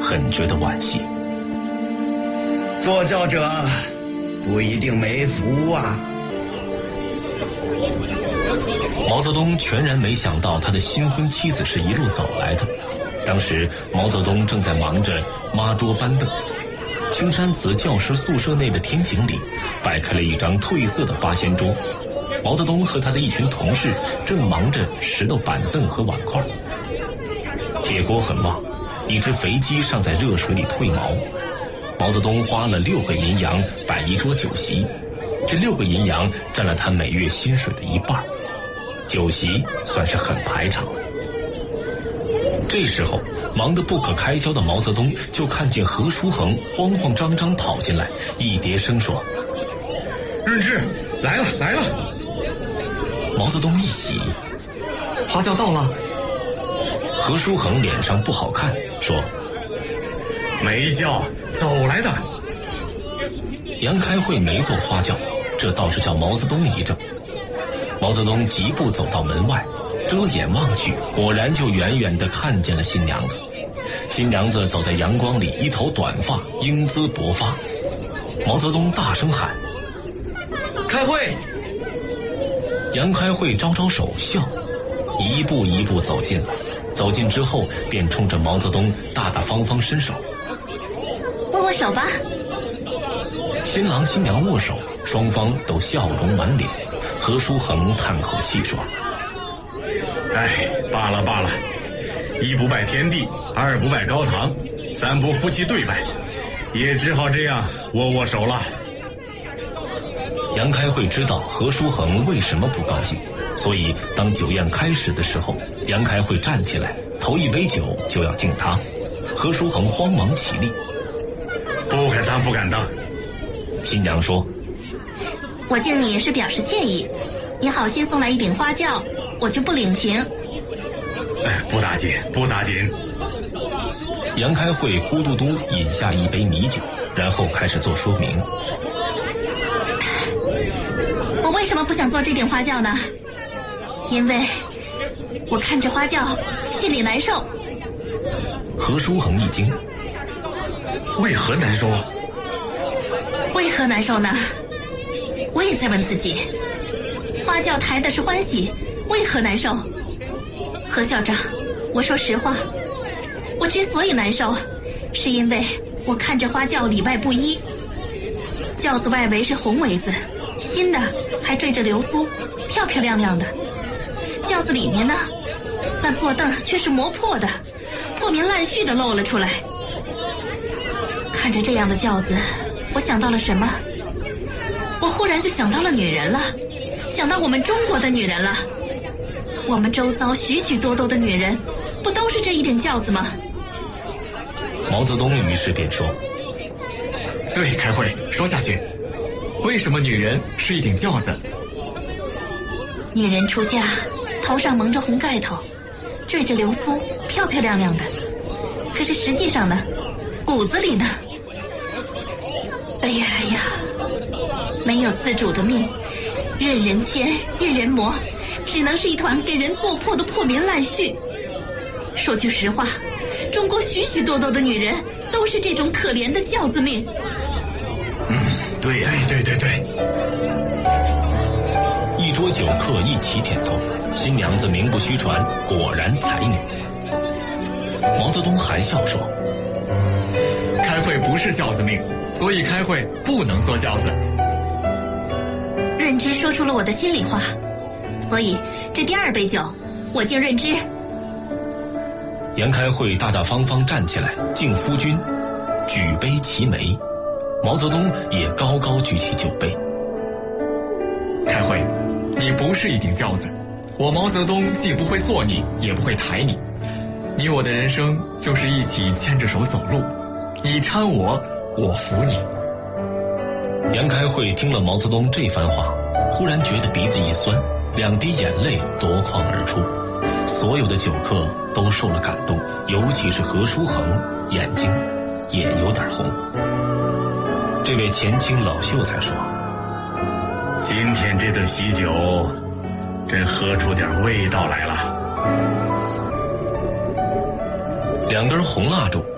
很觉得惋惜。 做教者不一定没福啊。 毛泽东全然没想到他的新婚妻子是一路走来的。当时毛泽东正在忙着抹桌搬凳，青山寺教师宿舍内的天井里摆开了一张褪色的八仙桌，毛泽东和他的一群同事正忙着石头板凳和碗筷。铁锅很旺，一只肥鸡尚在热水里褪毛。毛泽东花了6个银洋摆一桌酒席，这6个银洋占了他每月薪水的一半，酒席算是很排场。这时候忙得不可开交的毛泽东就看见何叔衡慌慌张张跑进来，一叠声说： 润之来了来了。 毛泽东一喜， 花轿到了。 何叔衡脸上不好看，说： 没轿，走来的。 杨开慧没坐花轿，这倒是叫毛泽东一怔。毛泽东疾步走到门外，遮眼望去，果然就远远地看见了新娘子。新娘子走在阳光里，一头短发，英姿勃发。毛泽东大声喊： 开会！ 杨开慧招招手笑，一步一步走近了。走近之后便冲着毛泽东大大方方伸手： 握握手吧。 新郎新娘握手，双方都笑容满脸。何叔衡叹口气说： 罢了罢了，一不拜天地，二不拜高堂，三不夫妻对拜，也只好这样握握手了。 杨开慧知道何叔衡为什么不高兴，所以当酒宴开始的时候，杨开慧站起来，头一杯酒就要敬他。何叔衡慌忙起立： 不敢当不敢当。 新娘说： 我敬你是表示歉意，你好心送来一顶花轿，我却不领情。 不打紧不打紧。 杨开慧咕嘟嘟饮下一杯米酒，然后开始做说明。 我为什么不想做这顶花轿呢？因为我看着花轿心里难受。 何叔衡一惊： 为何难受？ 为何难受呢？我也在问自己，花轿抬的是欢喜，为何难受？何校长，我说实话，我之所以难受，是因为我看着花轿里外不一。轿子外围是红围子，新的，还缀着流苏，漂漂亮亮的。轿子里面呢，那坐凳却是磨破的，破棉烂絮的露了出来。看着这样的轿子，我想到了什么？我忽然就想到了女人了，想到我们中国的女人了。我们周遭许许多多的女人，不都是这一顶轿子吗？ 毛泽东于是便说： 对，开会说下去。为什么女人是一顶轿子？ 女人出嫁，头上蒙着红盖头，缀着流苏，漂漂亮亮的。可是实际上呢，骨子里呢，哎呀，没有自主的命，任人牵，任人磨，只能是一团给人做破的破棉烂絮。说句实话，中国许许多多的女人都是这种可怜的轿子命。 对呀，对。 一桌酒客一起点头，新娘子名不虚传，果然才女。毛泽东含笑说： 开会不是轿子命，所以开会不能做轿子。 润之说出了我的心里话，所以这第2杯酒我敬润之。 杨开慧大大方方站起来敬夫君，举杯齐眉。毛泽东也高高举起酒杯。 开会，你不是一顶轿子，我毛泽东既不会做你，也不会抬你。你我的人生就是一起牵着手走路，你搀我，我扶你。 杨开慧听了毛泽东这番话，忽然觉得鼻子一酸，2滴眼泪夺眶而出。所有的酒客都受了感动，尤其是何叔衡，眼睛也有点红。这位前清老秀才说： 今天这顿喜酒真喝出点味道来了。 2根红蜡烛